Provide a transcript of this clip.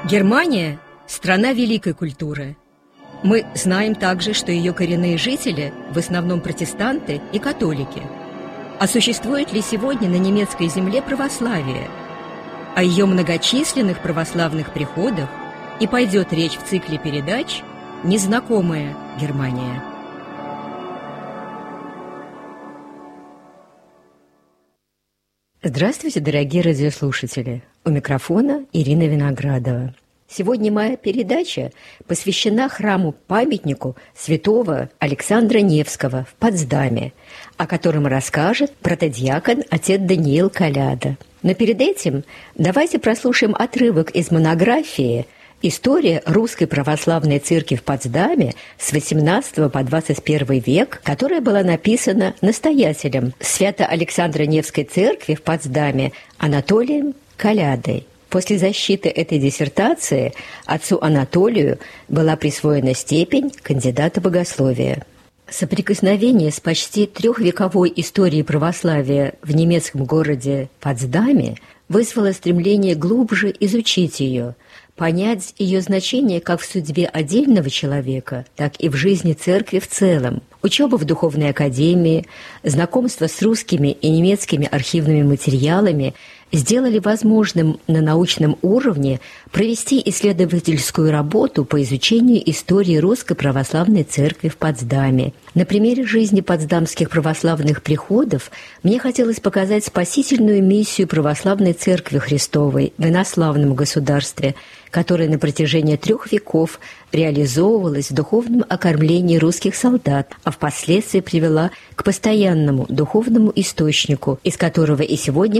Германия – страна великой культуры. Мы знаем также, что ее коренные жители в основном протестанты и католики. А существует ли сегодня на немецкой земле православие? О ее многочисленных православных приходах и пойдет речь в цикле передач «Незнакомая Германия». Здравствуйте, дорогие радиослушатели! У микрофона Ирина Виноградова. Сегодня моя передача посвящена храму-памятнику святого Александра Невского в Потсдаме, о котором расскажет протодиакон отец Даниил Коляда. Но перед этим давайте прослушаем отрывок из монографии «История Русской Православной Церкви в Потсдаме с XVIII по XXI век», которая была написана настоятелем Свято-Александро-Невской церкви в Потсдаме Анатолием Колядой. После защиты этой диссертации отцу Анатолию была присвоена степень кандидата богословия. Соприкосновение с почти трехвековой историей православия в немецком городе Потсдаме вызвало стремление глубже изучить ее, понять ее значение как в судьбе отдельного человека, так и в жизни церкви в целом. Учеба в духовной академии, знакомство с русскими и немецкими архивными материалами сделали возможным на научном уровне провести исследовательскую работу по изучению истории Русской Православной Церкви в Потсдаме. На примере жизни потсдамских православных приходов мне хотелось показать спасительную миссию Православной Церкви Христовой в инославном государстве, которая на протяжении 3 веков реализовывалась в духовном окормлении русских солдат, а впоследствии привела к постоянному духовному источнику, из которого и сегодня